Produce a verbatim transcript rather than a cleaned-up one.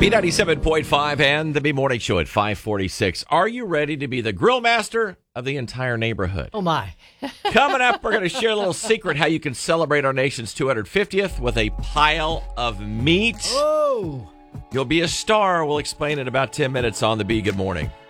B ninety-seven point five and the B Morning Show at five forty-six. Are you ready to be the grill master of the entire neighborhood? Oh, my. Coming up, we're going to share a little secret how you can celebrate our nation's two hundred fiftieth with a pile of meat. Oh. You'll be a star. We'll explain in about ten minutes on the B. Good morning.